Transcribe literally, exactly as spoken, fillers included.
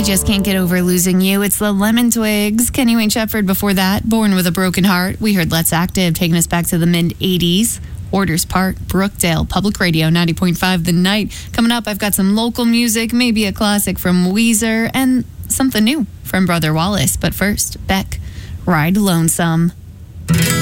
just can't get over losing you. It's the Lemon Twigs. Kenny Wayne Shepherd before that. Born with a Broken Heart. We heard Let's Active, taking us back to the mid eighties. Orders Park, Brookdale, Public Radio, ninety point five The Night. Coming up, I've got some local music, maybe a classic from Weezer, and something new from Brother Wallace. But first, Beck, Ride Lonesome.